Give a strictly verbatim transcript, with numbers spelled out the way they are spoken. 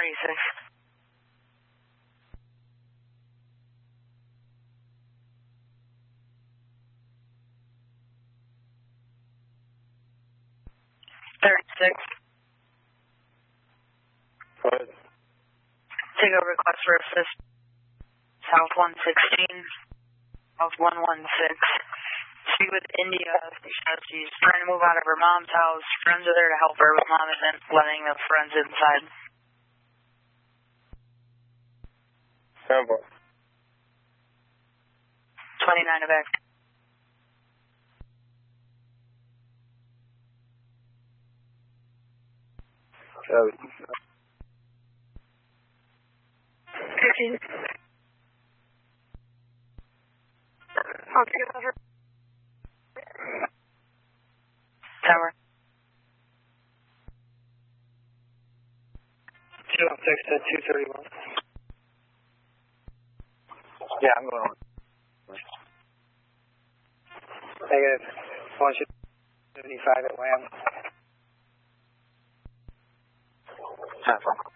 thirty-six. thirty-six. Go ahead. Take a request for assist. South one sixteen. South one one six. Speak with India. She says she's trying to move out of her mom's house. Friends are there to help her, but mom isn't letting the friends inside. Sample. twenty-nine back. Seven. fifteen. I'll take it over. Tower. two one six at two thirty-one. Yeah, I'm going on. Negative. one seventy-five at Lamb. Sample.